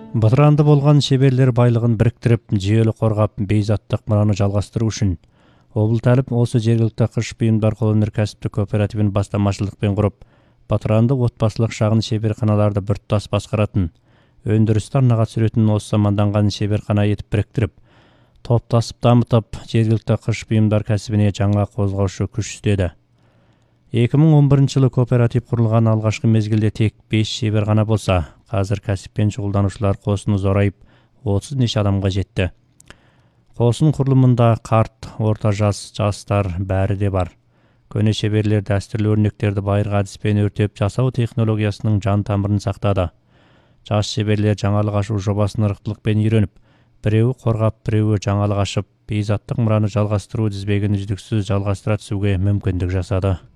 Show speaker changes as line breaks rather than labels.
Батыранды болған шеберлер байлығын біріктіріп, жүйелі қорғап, бейзаттық мұраны жалғастыру үшін Облталып осы жергілікті қыш бұйымдар қолөнеркәсіптік кооперативін бастамашылықпен құрып, Батыранды отбасылық шағын шеберханаларды біртұтас басқаратын, өндірісті арнаға түсіретін осы заманданған шеберхана етіп біріктіріп, топтасып дамытып, жергілікті қыш бұйымдар кәсібіне жаңа қозғаушы күш істеді. 2011 жылы кооператив құрылған алғашқы мезгілде тек 5 шеберхана болса, қазір кәсіппен шұғылданушылар қосыны зорайып, 30 неше адамға жетті. Қосын құрылымында қарт, орта жастар бәрі де бар. Көне шеберлер дәстүрлі өрнектерді байырғы әдіспен өртеп жасау технологиясының жан тамырын сақтады. Жас шеберлер жаңалық ашу жобасын ырықтылықпен үйреніп, біреуі қорғап, біреуі жаңалық ашып, бейзаттық мұраны жалғастыру тізбегін үздіксіз жалғастыра түсуге мүмкіндік жасады.